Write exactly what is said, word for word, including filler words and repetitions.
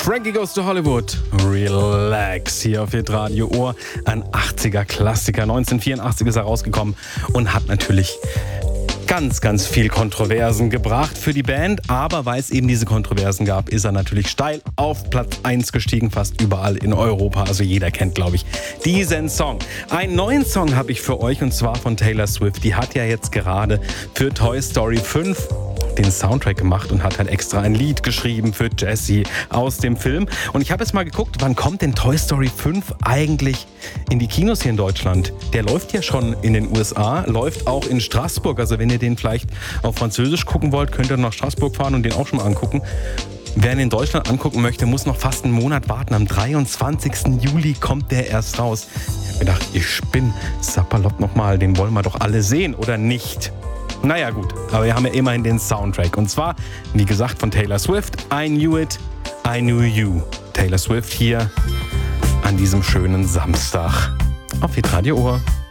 Frankie Goes to Hollywood. Relax. Hier auf Radio Ohr. Ein achtziger-Klassiker. neunzehnhundertvierundachtzig ist er rausgekommen und hat natürlich ganz, ganz viel Kontroversen gebracht für die Band. Aber weil es eben diese Kontroversen gab, ist er natürlich steil auf Platz eins gestiegen, fast überall in Europa. Also jeder kennt, glaube ich, diesen Song. Einen neuen Song habe ich für euch und zwar von Taylor Swift. Die hat ja jetzt gerade für Toy Story fünf den Soundtrack gemacht und hat halt extra ein Lied geschrieben für Jessie aus dem Film. Und ich habe jetzt mal geguckt, wann kommt denn Toy Story fünf eigentlich in die Kinos hier in Deutschland? Der läuft ja schon in den U S A, läuft auch in Straßburg. Also wenn ihr den vielleicht auf Französisch gucken wollt, könnt ihr nach Straßburg fahren und den auch schon mal angucken. Wer ihn in Deutschland angucken möchte, muss noch fast einen Monat warten. Am dreiundzwanzigsten Juli kommt der erst raus. Ich habe gedacht, ich spinne. Sapperlot nochmal, den wollen wir doch alle sehen, oder nicht? Naja gut, aber wir haben ja immerhin den Soundtrack. Und zwar, wie gesagt, von Taylor Swift. I Knew It, I Knew You. Taylor Swift hier an diesem schönen Samstag auf Hitradio Ohr.